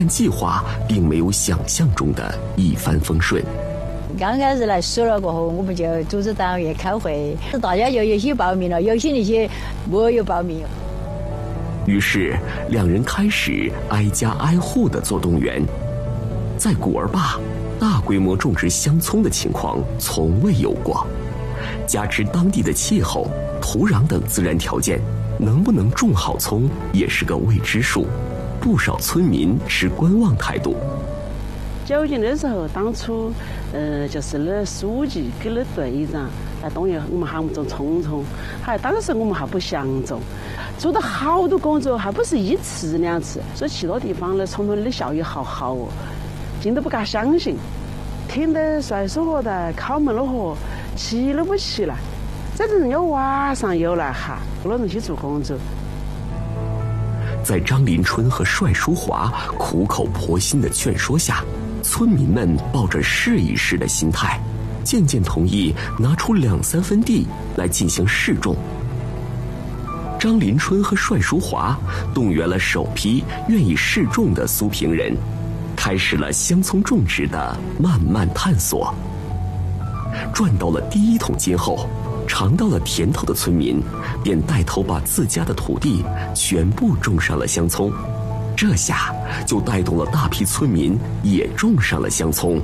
计划并没有想象中的一帆风顺。 刚开始来说了过后，我们就组织党员开会，大家就有些报名了，有些那些没有报名。 于是两人开始挨家挨户地做动员。在古儿坝，大规模种植香葱的情况从未有过，加之当地的气候、土壤等自然条件，能不能种好葱也是个未知数。不少村民持观望态度。 9月的时候，当初就是那书记跟那队长来动员我们喊我们种葱，当时我们还不想种，做了好多工作，还不是1次2次，所以去多地方的葱的效益好哦，劲都不敢相信，听得帅手河的敲门了河，起都不起来，这人家晚上又来喊，我们去做工作。 在张林春和帅淑华苦口婆心的劝说下，村民们抱着试一试的心态，渐渐同意拿出2-3分地来进行试种。张林春和帅淑华动员了首批愿意试种的苏平人，开始了香葱种植的漫漫探索。赚到了第1桶金后，尝到了甜头的村民便带头把自家的土地全部种上了香葱，这下就带动了大批村民也种上了香葱。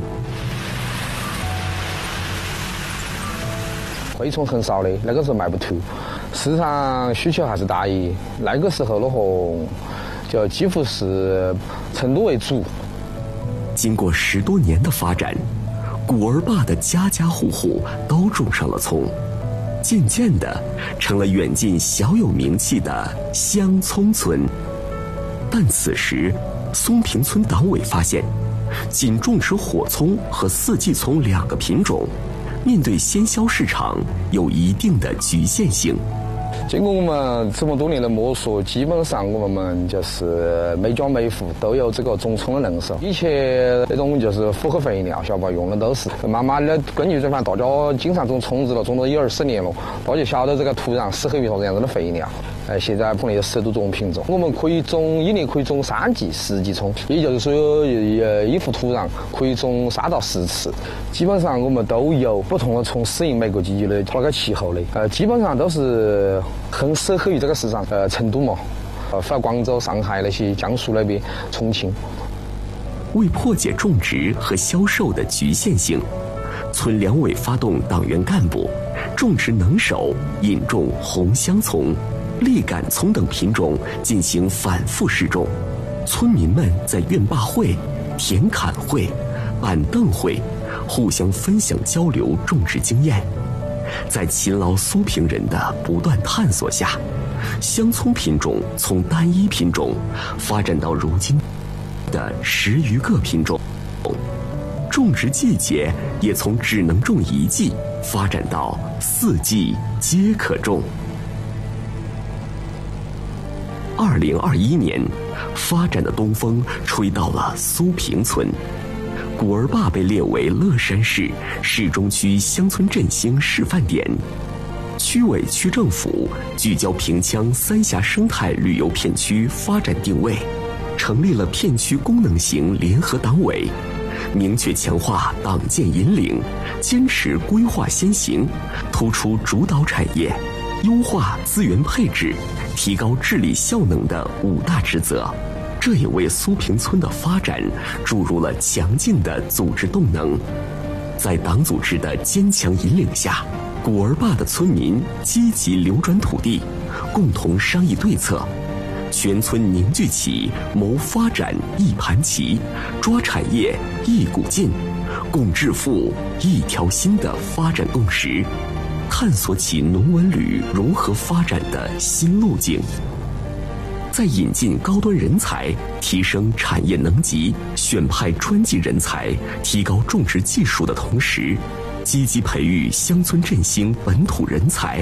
蛔虫很少的，那个时候卖不出，市场需求还是大于那个时候的话，就几乎是成都为主。 经过10多年的发展，古儿坝的家家户户都种上了葱，渐渐地成了远近小有名气的香葱村。但此时，松平村党委发现，仅种植火葱和四季葱2个品种，面对鲜销市场有一定的局限性。 经过我们这么多年的摸索，基本上我们就是每家每户都有这个种葱的人手。以前那种就是复合肥料，晓得吧？用的都是慢慢的根据这反正大家经常种葱子了，种了1-20年了，大家就晓得这个土壤适合于啥子样子的肥料。现在碰到10多种品种，我们可以1年可以种3季10季葱，也就是说一幅土壤可以种3到4次。基本上我们都有不同的葱适应每个季节的那个气候的，基本上都是很适合于这个市场。成都嘛，广州、上海那些江苏那边、重庆。 为破解种植和销售的局限性，村两委发动党员干部种植能手，引种红香葱、栗杆葱等品种进行反复试种。村民们在院坝会、田坎会、板凳会互相分享交流种植经验。在勤劳苏平人的不断探索下，香葱品种从单一品种发展到如今的10余个品种，种植季节也从只能种1季发展到4季皆可种。2021年，发展的东风吹到了苏平村，古儿坝被列为乐山市市中区乡村振兴示范点。区委区政府聚焦平羌三峡生态旅游片区发展定位，成立了片区功能型联合党委，明确强化党建引领，坚持规划先行，突出主导产业，优化资源配置，提高治理效能的5大职责。这也为苏平村的发展注入了强劲的组织动能。在党组织的坚强引领下，古儿坝的村民积极流转土地，共同商议对策，全村凝聚起谋发展一盘棋、抓产业一股劲、共致富一条心的发展共识，探索起农文旅融合发展的新路径。在引进高端人才、提升产业能级、选派专技人才、提高种植技术的同时，积极培育乡村振兴本土人才。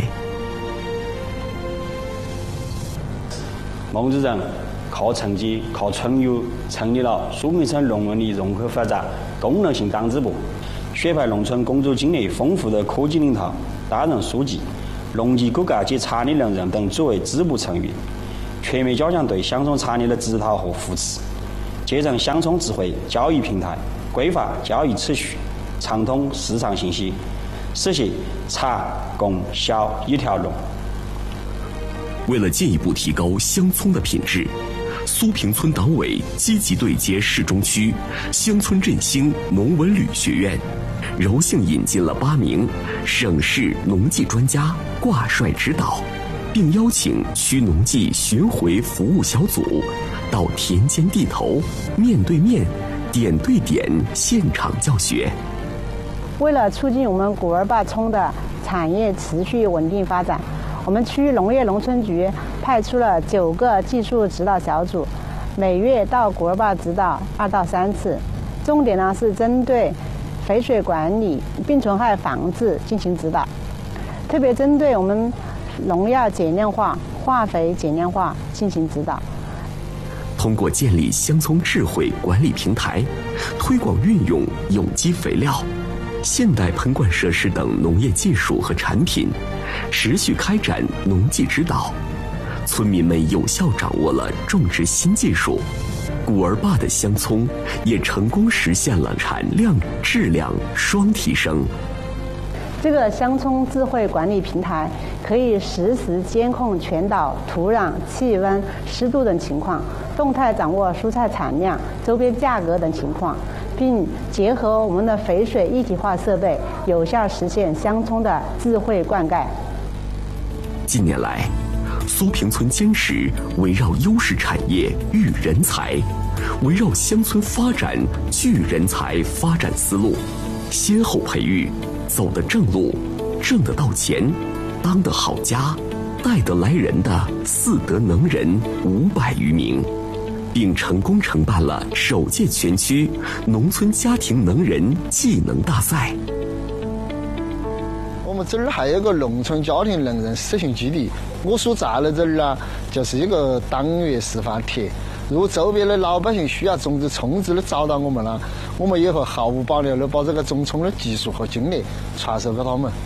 孟主任靠成绩、靠存有，成立了苏平村农文旅融合发展功能性党支部，选派农村工作经验丰富的科级领导担任书记，农技骨干及产业能人等作为支部成员，全面加强对乡村产业的指导和扶持， 建成乡村智慧交易平台，规划交易次序，畅通市场信息，实现茶供销一条龙。 为了进一步提高乡村的品质，苏平村党委积极对接市中区乡村振兴农文旅学院，柔性引进了8名省市农技专家挂帅指导，并邀请区农技巡回服务小组到田间地头面对面、点对点现场教学。 为了促进我们古尔坝村的产业持续稳定发展，我们区农业农村局派出了9个技术指导小组，每月到古尔坝指导2到3次，重点呢是针对肥水管理、病虫害防治进行指导，特别针对我们农药减量化、化肥减量化进行指导。 通过建立乡村智慧管理平台，推广运用有机肥料、现代喷灌设施等农业技术和产品，持续开展农技指导，村民们有效掌握了种植新技术，古尔坝的乡村也成功实现了产量、质量双提升。 这个乡村智慧管理平台可以实时监控全岛土壤、气温、湿度等情况，动态掌握蔬菜产量、周边价格等情况，并结合我们的肥水一体化设备，有效实现乡村的智慧灌溉。 近年来，苏平村坚持围绕优势产业育人才，围绕乡村发展聚人才发展思路，先后培育走得正路、挣得到钱、当得好家、带得来人的4德能人500余名，并成功承办了首届全区农村家庭能人技能大赛。 我们这儿还有个农村家庭能人实训基地，我所在的这儿呢，就是一个党员示范帖。如果周边的老百姓需要种植葱植的找到我们了，我们也会毫无保留的把这个种葱的技术和经验传授给他们。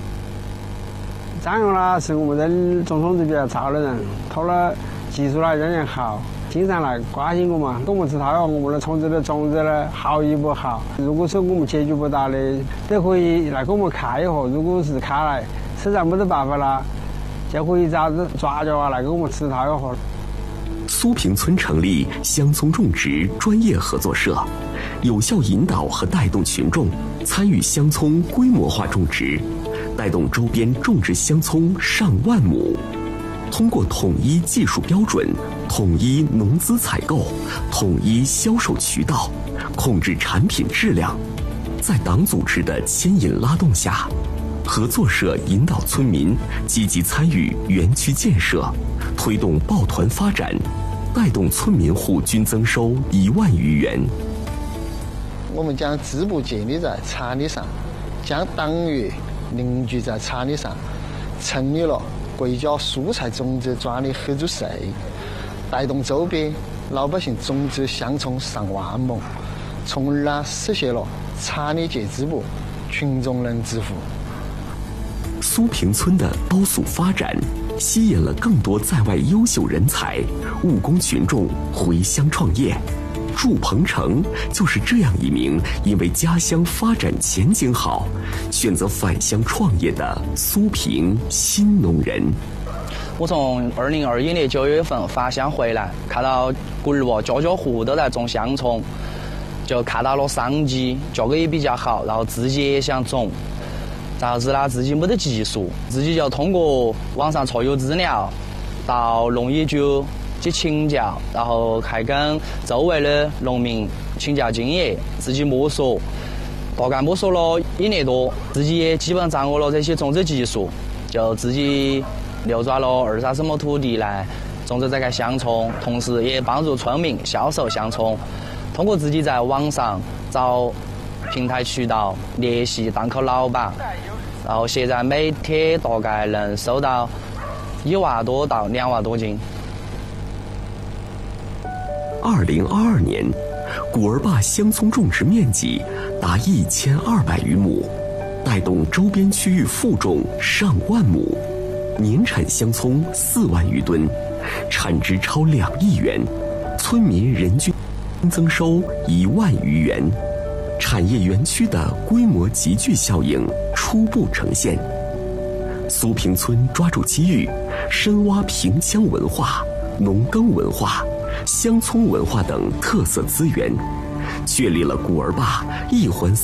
张勇呢是我们这种葱植比较糙的人，他的技术呢仍然好，经常来关心我们，给我们知道我们的葱植的种子呢好与不好。如果说我们解决不到的，都可以来给我们看一下。如果是看来实在没得办法了，就可以找专家来给我们指导一下。 苏平村成立乡村种植专业合作社，有效引导和带动群众参与乡村规模化种植，带动周边种植乡村上万亩。通过统一技术标准、统一农资采购、统一销售渠道，控制产品质量，在党组织的牵引拉动下，合作社引导村民积极参与园区建设，推动抱团发展，带动村民户均增收1万余元。 我们将支部建立在产地上，将党员凝聚在产地上，成立了国家蔬菜种植专利合作社，带动周边老百姓种植乡葱上万亩，从而呢实现了产业界支部，群众能致富。 苏平村的高速发展吸引了更多在外优秀人才，务工群众回乡创业。祝鹏程就是这样一名因为家乡发展前景好，选择返乡创业的苏平新农人。 我从2021年9月份返乡回来，看到古尔坝家家户户都在种香葱，就看到了商机，价格也比较好，然后自己也想种。然后是呢，自己没得技术，自己就通过网上查阅资料，到农业局去请教，然后还跟周围的农民请教经验，自己摸索，大概摸索了1年多，自己也基本掌握了这些种植技术，就自己流转了20-30亩土地来种植这个香葱，同时也帮助村民销售香葱。通过自己在网上找平台渠道联系档口老板，然后现在每天大概能收到1万多到2万多斤。 2022年，古尔坝乡葱种植面积达1200余亩，带动周边区域复种上万亩，年产香葱4万余吨，产值超2亿元，村民人均增收1万余元，产业园区的规模集聚效应初步呈现。苏坪村抓住机遇，深挖萍乡文化、农耕文化、乡村文化等特色资源，确立了古儿坝一环